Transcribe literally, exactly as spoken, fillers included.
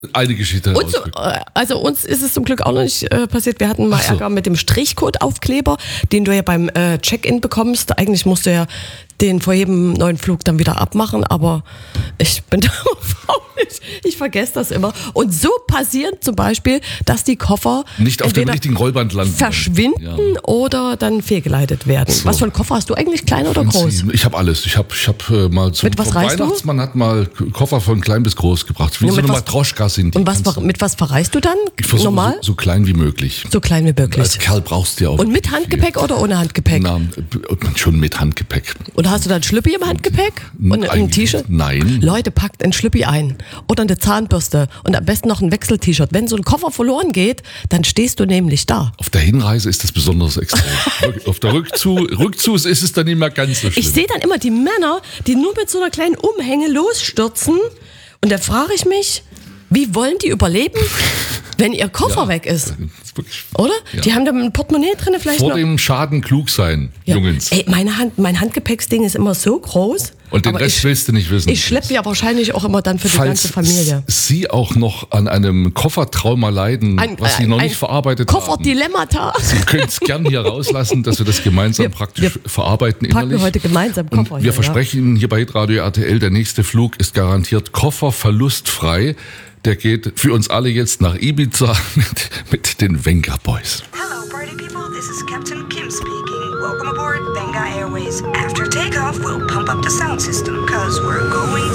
Eine Geschichte. Und so, also uns ist es zum Glück auch noch nicht äh, passiert. Wir hatten mal so. Ärger mit dem Strichcode-Aufkleber, den du ja beim äh, Check-in bekommst. Eigentlich musst du ja den vor jedem neuen Flug dann wieder abmachen, aber ich bin darauf faul. Ich vergesse das immer. Und so passieren zum Beispiel, dass die Koffer nicht auf dem entweder richtigen Rollband landen, verschwinden ja. oder dann fehlgeleitet werden. So. Was für ein Koffer hast du eigentlich, klein oder groß? Ich habe alles. Ich habe ich hab, äh, mal zum Mit was reist du? Weihnachtsmann hat mal Koffer von klein bis groß gebracht. Wie Ja, so mit eine was- Matroschka sind die. Und was, Kannst du- mit was verreist du dann? ich versuche Normal? so, so klein wie möglich. So klein wie möglich. Als Kerl brauchst du ja auch. Und mit viel. Handgepäck oder ohne Handgepäck? Na, schon mit Handgepäck. Und hast du dann Schlüppi im Handgepäck? Und ein Eigentlich T-Shirt? Nein. Leute, packt ein Schlüppi ein. Oder eine Zahnbürste. Und am besten noch ein Wechsel-T-Shirt. Wenn so ein Koffer verloren geht, dann stehst du nämlich da. Auf der Hinreise ist das besonders extrem. Auf der Rückzu Rückzus ist es dann nicht mehr ganz so schlimm. Ich sehe dann immer die Männer, die nur mit so einer kleinen Umhänge losstürzen. Und da frage ich mich, wie wollen die überleben, wenn ihr Koffer Ja, weg ist? das ist wirklich- Oder? Ja. Die haben da ein Portemonnaie drin vielleicht Vor noch. dem Schaden klug sein, Ja. Jungens. Ey, meine Hand, mein Handgepäcksding ist immer so groß. Und den aber Rest ich, willst du nicht wissen. Ich schleppe ja wahrscheinlich auch immer dann für die Falls ganze Familie. S- Sie auch noch an einem Koffertrauma leiden, Ein- was Sie ein- noch ein nicht verarbeitet haben. Kofferdilemmata. Sie können es gern hier rauslassen, dass wir das gemeinsam Wir- praktisch wir verarbeiten Packen innerlich. heute gemeinsam Koffer. Und hier, wir versprechen Ihnen hier bei Hitradio R T L, der nächste Flug ist garantiert kofferverlustfrei. Der geht für uns alle jetzt nach Ibiza mit, mit den Venga Boys. Hello, party people. This is Captain Kim speaking. Welcome aboard Benga Airways. After takeoff, we'll pump up the sound system, cause we're going